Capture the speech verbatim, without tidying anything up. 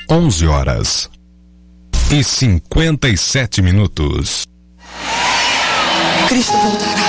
onze horas e cinquenta e sete minutos. Cristo voltará.